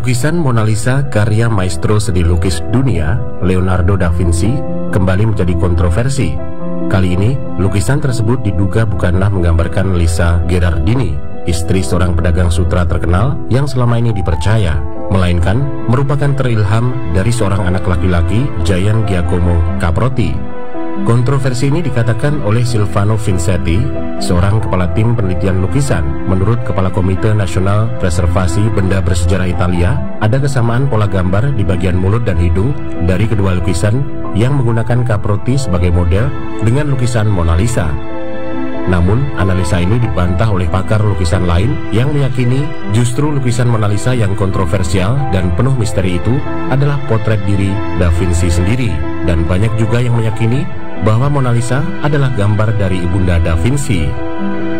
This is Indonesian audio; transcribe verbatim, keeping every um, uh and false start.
Lukisan Mona Lisa karya maestro seni lukis dunia Leonardo da Vinci kembali menjadi kontroversi. Kali ini, lukisan tersebut diduga bukanlah menggambarkan Lisa Gherardini, istri seorang pedagang sutra terkenal yang selama ini dipercaya, melainkan merupakan terilham dari seorang anak laki-laki, Gian Giacomo Caprotti. Kontroversi ini dikatakan oleh Silvano Vincetti, seorang kepala tim penelitian lukisan. Menurut Kepala Komite Nasional Preservasi Benda Bersejarah Italia, ada kesamaan pola gambar di bagian mulut dan hidung dari kedua lukisan yang menggunakan Caprotti sebagai model dengan lukisan Mona Lisa. Namun, analisa ini dibantah oleh pakar lukisan lain yang meyakini justru lukisan Mona Lisa yang kontroversial dan penuh misteri itu adalah potret diri Da Vinci sendiri. Dan banyak juga yang meyakini bahwa Mona Lisa adalah gambar dari ibunda Da Vinci.